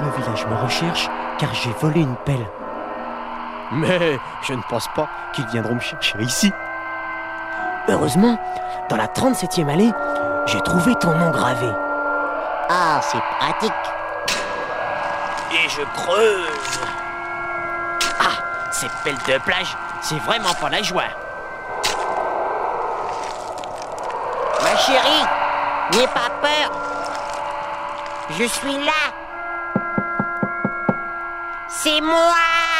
le village me recherche car j'ai volé une pelle. Mais je ne pense pas qu'ils viendront me chercher ici. Heureusement, dans la 37e allée, j'ai trouvé ton nom gravé. Ah, c'est pratique. Et je creuse. Ah, cette pelle de plage, c'est vraiment pas la joie. Ma chérie, n'aie pas peur. Je suis là. C'est moi.